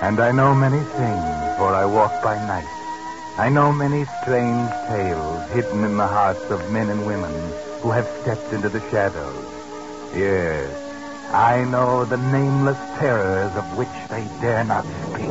And I know many things, for I walk by night. I know many strange tales hidden in the hearts of men and women who have stepped into the shadows. Yes, I know the nameless terrors of which they dare not speak.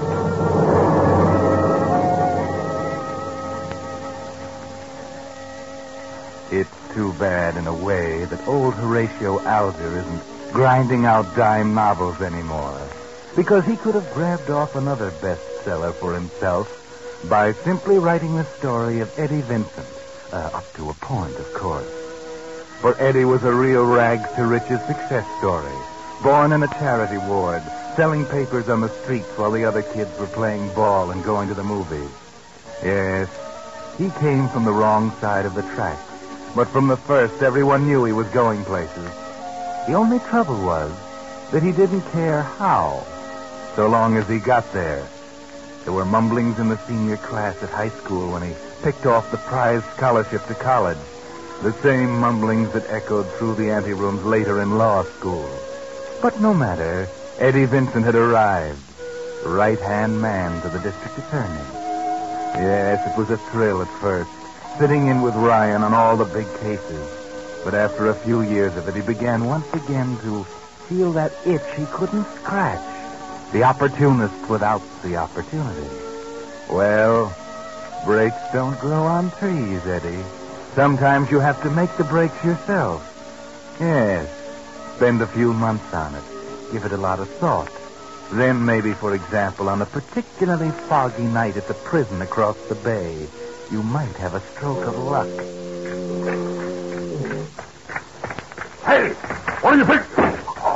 It's too bad, in a way, that old Horatio Alger isn't grinding out dime novels anymore. Because he could have grabbed off another bestseller for himself by simply writing the story of Eddie Vincent. Up to a point, of course. For Eddie was a real rags-to-riches success story. Born in a charity ward, selling papers on the streets while the other kids were playing ball and going to the movies. Yes, he came from the wrong side of the tracks. But from the first, everyone knew he was going places. The only trouble was that he didn't care how, so long as he got there. There were mumblings in the senior class at high school when he picked off the prize scholarship to college. The same mumblings that echoed through the anterooms later in law school. But no matter, Eddie Vincent had arrived. Right-hand man to the district attorney. Yes, it was a thrill at first, sitting in with Ryan on all the big cases. But after a few years of it, he began once again to feel that itch he couldn't scratch. The opportunist without the opportunity. Well, breaks don't grow on trees, Eddie. Sometimes you have to make the breaks yourself. Yes, spend a few months on it. Give it a lot of thought. Then maybe, for example, on a particularly foggy night at the prison across the bay, you might have a stroke of luck. Hey, what do you think?